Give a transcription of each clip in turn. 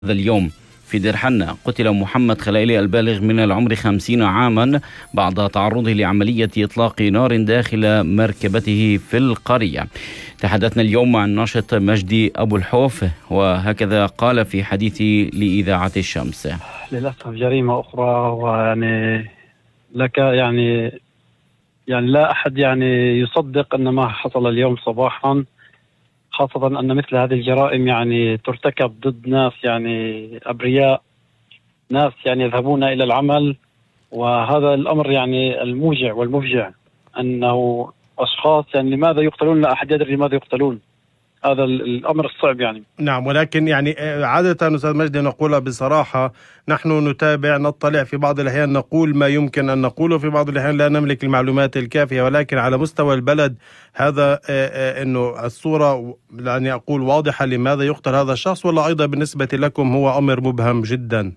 هذا اليوم في دير حنة قتل محمد خليلي البالغ من العمر 50 عاما بعد تعرضه لعملية إطلاق نار داخل مركبته في القرية. تحدثنا اليوم مع الناشط مجدي أبو الحوف، وهكذا قال في حديثه لإذاعة الشمس: للأسف جريمة أخرى، ويعني لك يعني لا أحد يصدق أن ما حصل اليوم صباحا، خاصة أن مثل هذه الجرائم ترتكب ضد ناس أبرياء، ناس يذهبون إلى العمل. وهذا الأمر الموجع والمفجع، أنه أشخاص لماذا يقتلون؟ لا أحد يدري لماذا يقتلون. هذا الأمر الصعب نعم، ولكن عادة أستاذ مجدي نقولها بصراحة، نحن نتابع نطلع، في بعض الأحيان نقول ما يمكن أن نقوله، في بعض الأحيان لا نملك المعلومات الكافية، ولكن على مستوى البلد هذا أنه الصورة أقول واضحة لماذا يقتل هذا الشخص، ولا أيضا بالنسبة لكم هو أمر مبهم جدا؟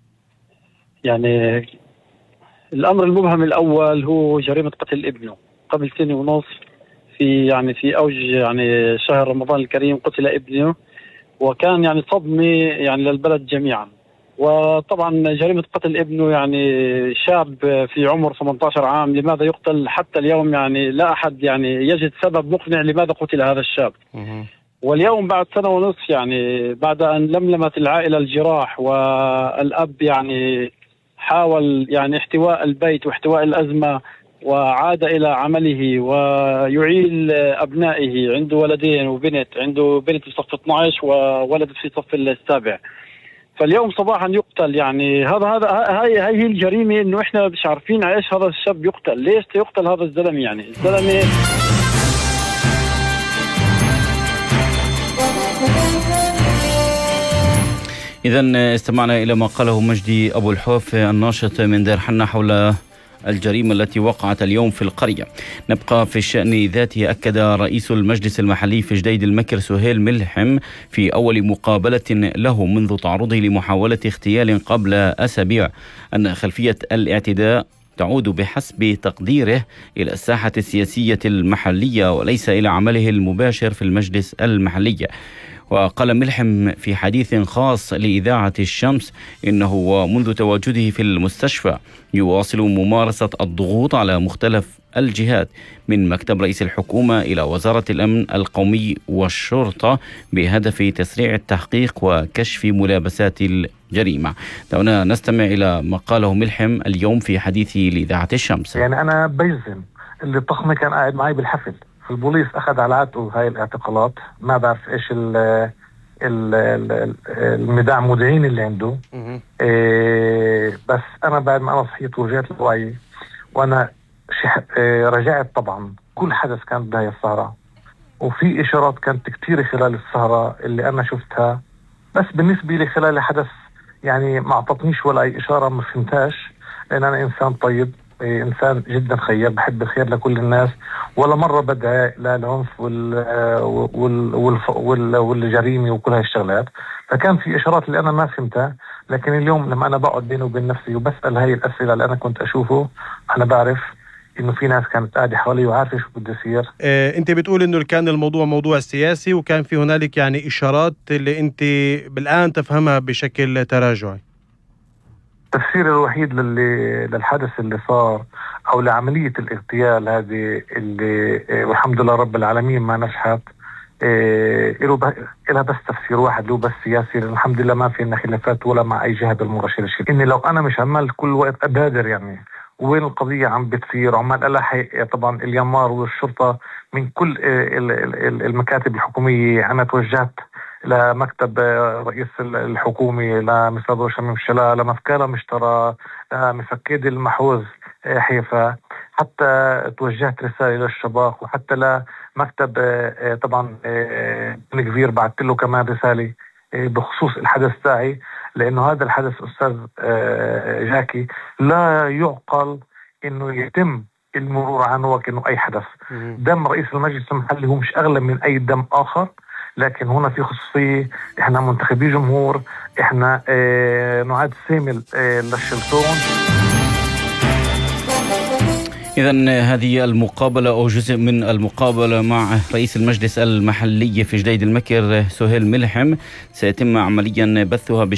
الأمر المبهم الأول هو جريمة قتل ابنه قبل 1.5 سنة، في أوج شهر رمضان الكريم قتل ابنه، وكان صدمة للبلد جميعا. وطبعا جريمة قتل ابنه شاب في عمر 18 عام، لماذا يقتل حتى اليوم؟ لا أحد يجد سبب مقنع لماذا قتل هذا الشاب. واليوم بعد 1.5 سنة، بعد أن لملمت العائلة الجراح، والأب حاول احتواء البيت واحتواء الأزمة، وعاد إلى عمله ويعيل أبنائه. عنده ولدين وبنت، عنده بنت في صف 12 وولد في صف 7. فاليوم صباحا يقتل. هاي الجريمة، إنه إحنا مش عارفين ايش هذا الشاب يقتل، ليش يقتل هذا الزلمة؟ الزلمة إذن استمعنا إلى ما قاله مجدي أبو الحوف الناشط من دير حنة حول الجريمة التي وقعت اليوم في القرية. نبقى في الشأن ذاته. أكد رئيس المجلس المحلي في جديد المكر سهيل ملحم في أول مقابلة له منذ تعرضه لمحاولة اغتيال قبل أسابيع أن خلفية الاعتداء تعود بحسب تقديره إلى الساحة السياسية المحلية وليس إلى عمله المباشر في المجلس المحلي. وقال ملحم في حديث خاص لإذاعة الشمس إنه منذ تواجده في المستشفى يواصل ممارسة الضغوط على مختلف الجهات من مكتب رئيس الحكومة إلى وزارة الأمن القومي والشرطة بهدف تسريع التحقيق وكشف ملابسات الجريمة. دعونا نستمع إلى ما قاله ملحم اليوم في حديثه لإذاعة الشمس. أنا بيزن اللي الطخمة كان قاعد معي بالحفل، البوليس أخذ على عاتقه هاي الاعتقالات، ما بعرف إيش المداع مدعين اللي عنده. بس أنا بعد ما أنا صحيت ورجعت لوعي، وأنا رجعت طبعا كل حدث كان بهاي السهرة، وفي إشارات كانت كتير خلال السهرة اللي أنا شفتها، بس بالنسبة لي خلال الحدث ما أعطتنيش ولا أي إشارة ما فهمتهاش، لأن أنا إنسان طيب، إنسان جدا خير، بحب الخير لكل الناس، ولا مرة بدعي للعنف والجريمة وكل هاي الشغلات. فكان في إشارات اللي أنا ما فهمتها، لكن اليوم لما أنا بقعد بيني وبين نفسي وبسأل هاي الأسئلة اللي أنا كنت أشوفه، أنا بعرف إنه في ناس كانت قاعدة حوالي وعارفة شو بده يصير. أنت بتقول إنه كان الموضوع موضوع سياسي، وكان في هنالك إشارات اللي أنت بالآن تفهمها بشكل تراجعي. التفسير الوحيد للحدث اللي صار أو لعملية الاغتيال هذه اللي والحمد لله رب العالمين ما نجحت، إلها بس تفسير واحد، له بس سياسي، لأن الحمد لله ما في لنا خلافات ولا مع أي جهة بالمرشد الشركي. إني لو أنا مش عمال كل وقت أبادر وين القضية عم بتصير، عمال ألاحق طبعا اليمار والشرطة من كل المكاتب الحكومية. أنا توجهت لمكتب رئيس الحكومة، لمستر شميم الشلا، لمفكرة مشترى، لمفكيد المحوز حيفا، حتى توجهت رسالة للشباب، وحتى لمكتب طبعا الكبير بعثت له كمان رسالة بخصوص الحدث تاعي، لأنه هذا الحدث أستاذ جاكي لا يعقل إنه يتم المرور عنه وكأنه أي حدث. دم رئيس المجلس المحلي هو مش أغلى من أي دم آخر، لكن هنا في خصوصية، إحنا منتخبي جمهور، إحنا نعاد سامل للشلطون. إذن هذه المقابلة أو جزء من المقابلة مع رئيس المجلس المحلي في جديد المكر سهيل ملحم سيتم عمليا بثها